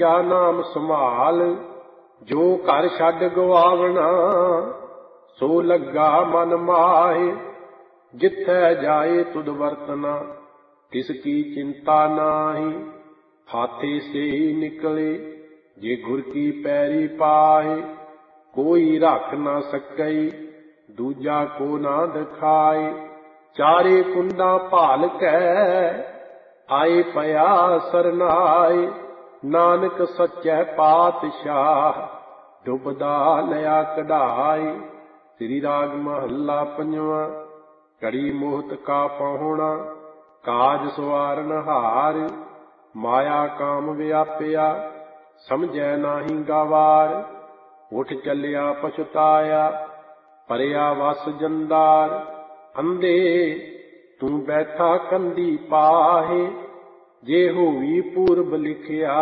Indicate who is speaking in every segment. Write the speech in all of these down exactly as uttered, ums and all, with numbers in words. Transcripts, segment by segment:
Speaker 1: ਸੱਚਾ ਨਾਮ ਸੰਭਾਲ। ਜੋ ਘਰ ਛੱਡ ਗਵਾਵਣਾ ਸੋ ਲੱਗਾ ਮਨ ਮਾਹੇ। ਜਿੱਥੈ ਜਾਏ ਤੁਧ ਵਰਤਨਾ ਤਿਸ ਕੀ ਚਿੰਤਾ ਨਾਹੀ। ਹਾਥੇ ਸੇ ਨਿਕਲੇ ਜੇ ਗੁਰ ਕੀ ਪੈਰੀ ਪਾਏ। ਕੋਈ ਰੱਖ ਨਾ ਸਕਈ ਦੂਜਾ ਕੋ ਨਾ ਦਿਖਾਏ। ਚਾਰੇ ਕੁੰਡਾਂ ਭਾਲ ਕੈ ਆਏ ਪਿਆ ਸਰਨਾਏ। ਨਾਨਕ ਸੱਚੈ ਪਾਤਸ਼ਾਹ ਡੁੱਬਦਾ ਲਿਆ ਕਢਾਏ। ਸ੍ਰੀ ਰਾਗ ਮਹੱਲਾ ਪੰਜਵਾਂ। ਘੜੀ ਮੋਹਤ ਕਾ ਪਾਹੁਣਾ ਕਾਜ ਸਵਾਰਨ ਹਾਰ। ਮਾਇਆ ਕਾਮ ਵਿਆਪਿਆ ਸਮਝੈ ਨਾਹੀ ਗਵਾਰ। ਉੱਠ ਚੱਲਿਆ ਪਛਤਾਇਆ ਭਰਿਆ ਵਸ ਜੰਦਾਰ। ਅੰਧੇ ਤੂੰ ਬੈਠਾ ਕੰਧੀ ਪਾਹੇ। ਜੇ ਹੋਵੀ ਪੂਰਬ ਲਿਖਿਆ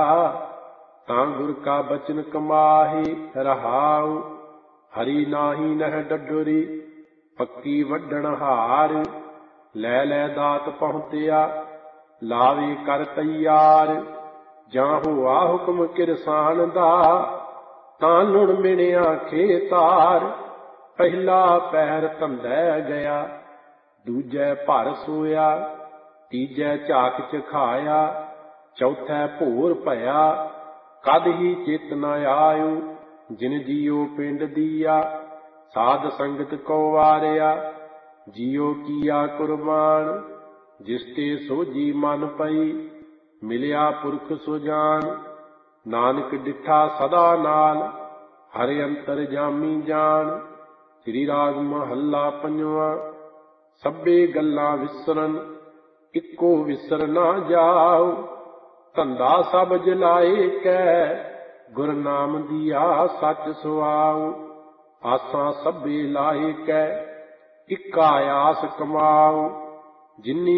Speaker 1: ਤਾਂ ਗੁਰ ਕਾ ਬਚਨ ਕਮਾਹੇ। ਰਹਾਉ ਹਰੀ ਨਾਹੀ ਨਹਿ ਡਡੋਰੀ ਪੱਕੀ ਵੱਢਣ ਹਾਰ। ਲੈ ਲੈ ਦਾਤ ਪਹੁੰਚਿਆ ਲਾਵੇ ਕਰ ਤੈਆਰ। ਜਾਂ ਹੋਆ ਹੁਕਮ ਕਿਰਸਾਨ ਦਾ ਤਾਂ ਲੁਣ ਮਿਣਿਆ ਖੇਤਾਰ। ਪਹਿਲਾ ਪੈਰ ਧੰਦੈ ਗਿਆ ਦੂਜੈ ਭਰ ਸੋਇਆ। ਤੀਜੈ ਝਾਕ ਚਖਾਇਆ ਚੌਥੈ ਭੋਰ ਭਇਆ। ਕਦ ਹੀ ਚਿਤ ਨ ਆਇਓ ਜਿਨ ਜੀਓ ਪਿੰਡ ਦੀਆ। ਸਾਧ ਸੰਗਤ ਕੋ ਵਾਰਿਆ ਜੀਓ ਕੀਆ ਕੁਰਬਾਨ। ਜਿਸ ਤੇ ਸੋਝੀ ਮਨ ਪਈ ਮਿਲਿਆ ਪੁਰਖ ਸੁਜਾਨ। ਨਾਨਕ ਡਿਠਾ ਸਦਾ ਨਾਲ ਹਰਿ ਅੰਤਰ ਜਾਮੀ ਜਾਣ। ਸ੍ਰੀ ਰਾਗ ਮਹੱਲਾ ਪੰਜਵਾਂ। ਸਭੇ ਗੱਲਾਂ ਵਿਸਰਨ ਇੱਕੋ ਵਿਸਰ ਨਾ ਜਾਉ। ਧੰਦਾ ਸਭ ਜਲਾਏ ਕੈ ਗੁਰ ਨਾਮ ਦੀਆ ਸੱਚ ਸੁਆਉ। ਆਸਾਂ ਸਭੇ ਲਾਏ ਕੈ ਇੱਕਾ ਆਸ ਕਮਾਉ। ਜਿਨੀ